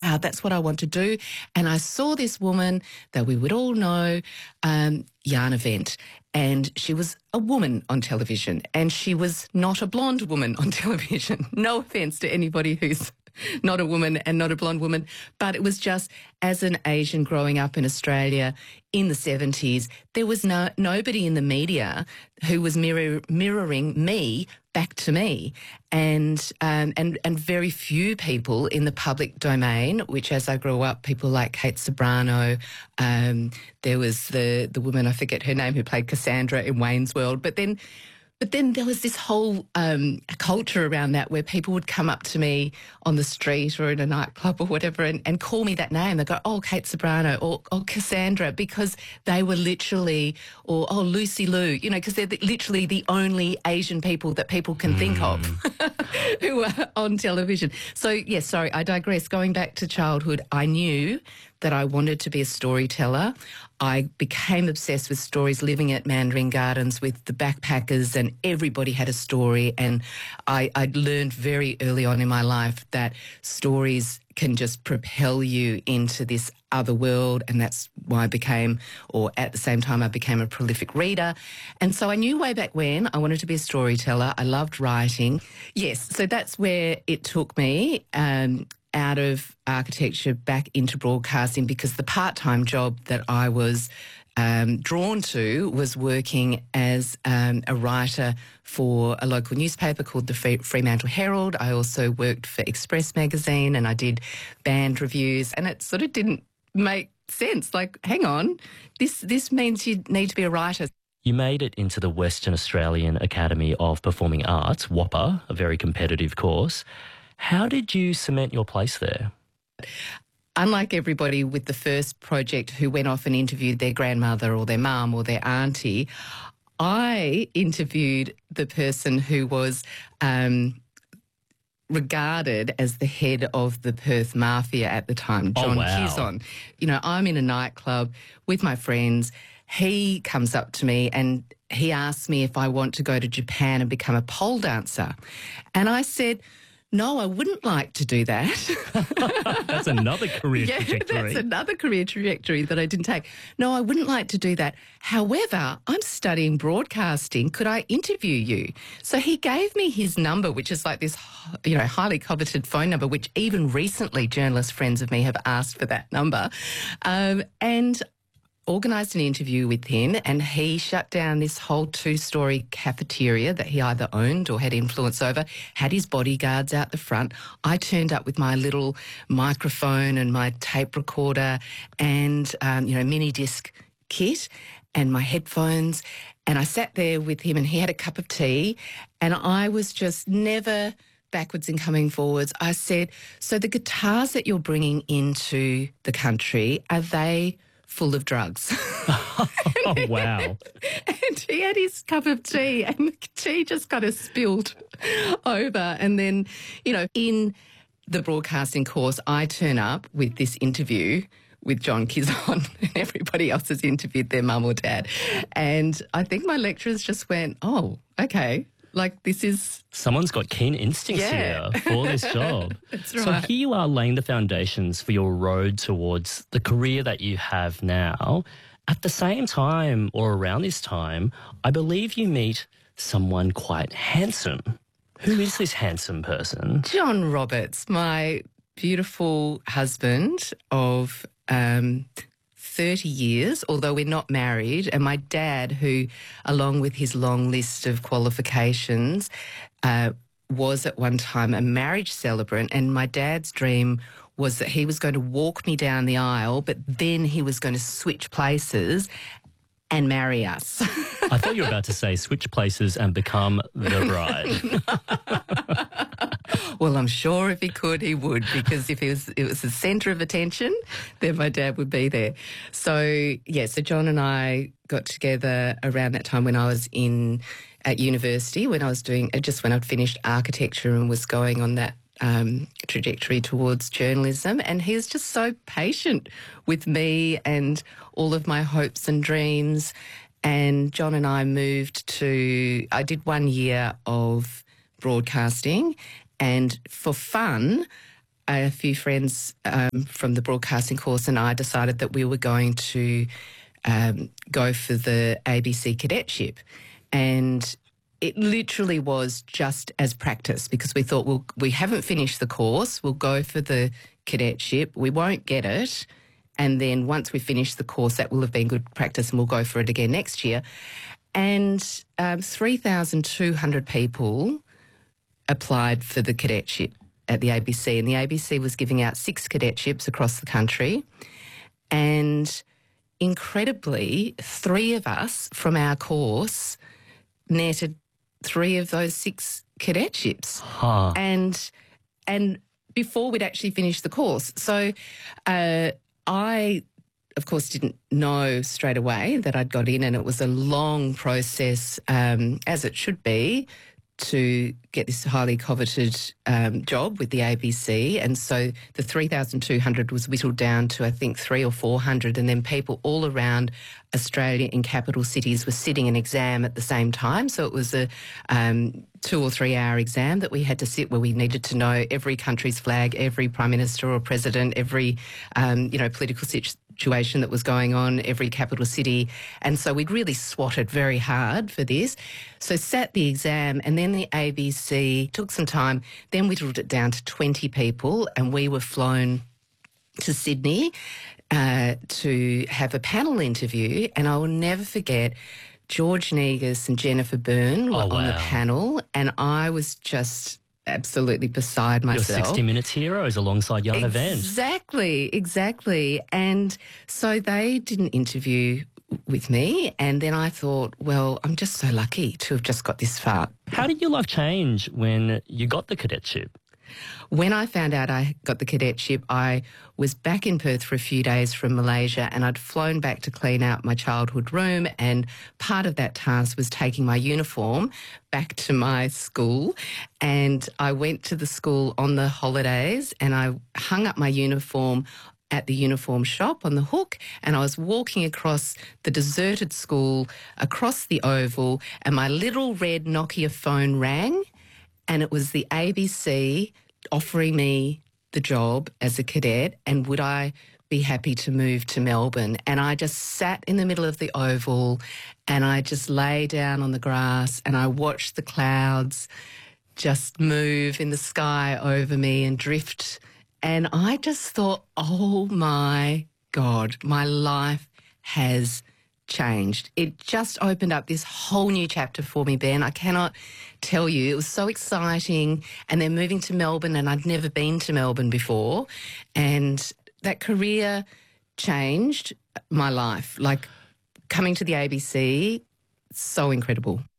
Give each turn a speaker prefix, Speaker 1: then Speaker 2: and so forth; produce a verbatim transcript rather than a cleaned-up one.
Speaker 1: wow, that's what I want to do. And I saw this woman that we would all know, um, Jana Wendt, and she was a woman on television, and she was not a blonde woman on television. No offence to anybody who's not a woman and not a blonde woman, but it was just, as an Asian growing up in Australia in the seventies, there was no nobody in the media who was mirror, mirroring me back to me, and um, and and very few people in the public domain. Which, as I grew up, people like Kate Sobrano, um, there was the the woman, I forget her name, who played Cassandra in Wayne's World, but then. But then there was this whole um, culture around that where people would come up to me on the street or in a nightclub or whatever and, and call me that name. They go, oh, Kate Sobrano, or, or Cassandra, because they were literally, or oh, Lucy Liu, you know, because they're the, literally the only Asian people that people can mm. think of who are on television. So, yes, sorry, I digress. Going back to childhood, I knew that I wanted to be a storyteller. I became obsessed with stories, living at Mandarin Gardens with the backpackers, and everybody had a story. And I, I learned very early on in my life that stories can just propel you into this other world, and that's why I became, or at the same time, I became a prolific reader. And so I knew way back when I wanted to be a storyteller. I loved writing. Yes, so that's where it took me. Um, out of architecture back into broadcasting, because the part-time job that I was um, drawn to was working as um, a writer for a local newspaper called the Fremantle Herald. I also worked for Express magazine, and I did band reviews, and it sort of didn't make sense. Like, hang on, this this means you need to be a writer.
Speaker 2: You made it into the Western Australian Academy of Performing Arts, WAAPA, a very competitive course. How did you cement your place there?
Speaker 1: Unlike everybody with the first project who went off and interviewed their grandmother or their mum or their auntie, I interviewed the person who was um, regarded as the head of the Perth Mafia at the time, John
Speaker 2: oh, wow.
Speaker 1: Curzon. You know, I'm in a nightclub with my friends. He comes up to me and he asks me if I want to go to Japan and become a pole dancer. And I said, no, I wouldn't like to do that.
Speaker 2: That's another career
Speaker 1: yeah,
Speaker 2: trajectory.
Speaker 1: That's another career trajectory that I didn't take. No, I wouldn't like to do that. However, I'm studying broadcasting. Could I interview you? So he gave me his number, which is like this, you know, highly coveted phone number, which even recently journalist friends of me have asked for that number. Um, and organised an interview with him, and he shut down this whole two-storey cafeteria that he either owned or had influence over, had his bodyguards out the front. I turned up with my little microphone and my tape recorder and, um, you know, mini disc kit and my headphones, and I sat there with him and he had a cup of tea, and I was just never backwards and coming forwards. I said, so the guitars that you're bringing into the country, are they full of drugs?
Speaker 2: Oh, wow.
Speaker 1: And he had his cup of tea and the tea just kind of spilled over. And then, you know, in the broadcasting course, I turn up with this interview with John Curzon, and everybody else has interviewed their mum or dad. And I think my lecturers just went, oh, okay, like this is...
Speaker 2: Someone's got keen instincts
Speaker 1: yeah.
Speaker 2: here for this job.
Speaker 1: That's right.
Speaker 2: So here you are laying the foundations for your road towards the career that you have now. At the same time, or around this time, I believe you meet someone quite handsome. Who is this handsome person?
Speaker 1: John Roberts, my beautiful husband of um, thirty years, although we're not married, and my dad, who, along with his long list of qualifications, uh, was at one time a marriage celebrant, and my dad's dream was that he was going to walk me down the aisle, but then he was going to switch places and marry us.
Speaker 2: I thought you were about to say switch places and become the bride.
Speaker 1: Well, I'm sure if he could, he would, because if it was, it was the centre of attention, then my dad would be there. So, yeah, so John and I got together around that time when I was in at university, when I was doing, just when I'd finished architecture and was going on that Um, trajectory towards journalism, and he was just so patient with me and all of my hopes and dreams. And John and I moved to, I did one year of broadcasting, and for fun, a few friends um, from the broadcasting course and I decided that we were going to um, go for the A B C cadetship. And it literally was just as practice, because we thought, well, we haven't finished the course, we'll go for the cadetship, we won't get it, and then once we finish the course, that will have been good practice and we'll go for it again next year. And um, three thousand two hundred people applied for the cadetship at the A B C, and the A B C was giving out six cadetships across the country. And incredibly, three of us from our course netted three of those six cadetships.
Speaker 2: Huh.
Speaker 1: And and before we'd actually finished the course. So uh, I, of course, didn't know straight away that I'd got in, and it was a long process, um, as it should be, to get this highly coveted um, job with the A B C. And so the three thousand two hundred was whittled down to, I think, three or four hundred, and then people all around Australia in capital cities were sitting an exam at the same time. So it was a um, two or three hour exam that we had to sit, where we needed to know every country's flag, every prime minister or president, every um, you know political situation situation that was going on, every capital city. And so we'd really swatted very hard for this. So sat the exam, and then the A B C took some time, then whittled it down to twenty people, and we were flown to Sydney uh, to have a panel interview. And I will never forget, George Negus and Jennifer Byrne were
Speaker 2: Oh,
Speaker 1: on the
Speaker 2: wow.
Speaker 1: panel, and I was just absolutely beside
Speaker 2: Your
Speaker 1: myself.
Speaker 2: sixty minutes heroes alongside Jana Wendt.
Speaker 1: Exactly, exactly. And so they did an interview with me, and then I thought, well, I'm just so lucky to have just got this far.
Speaker 2: How did your life change when you got the cadetship?
Speaker 1: When I found out I got the cadetship, I was back in Perth for a few days from Malaysia, and I'd flown back to clean out my childhood room, and part of that task was taking my uniform back to my school. And I went to the school on the holidays and I hung up my uniform at the uniform shop on the hook, and I was walking across the deserted school, across the oval, and my little red Nokia phone rang, and it was the A B C offering me the job as a cadet, and would I be happy to move to Melbourne. And I just sat in the middle of the oval, and I just lay down on the grass, and I watched the clouds just move in the sky over me and drift. And I just thought, oh my God, my life has changed. It just opened up this whole new chapter for me, Ben. I cannot tell you. It was so exciting. And then moving to Melbourne, and I'd never been to Melbourne before. And that career changed my life. Like, coming to the A B C, so incredible.